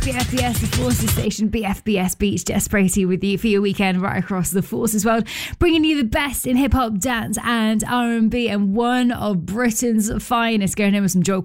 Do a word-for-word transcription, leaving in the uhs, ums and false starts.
B F B S, the Forces station, B F B S Beach, Desperate with you for your weekend right across the Forces world, bringing you the best in hip hop, dance and R and B, and one of Britain's finest, going in with some Joe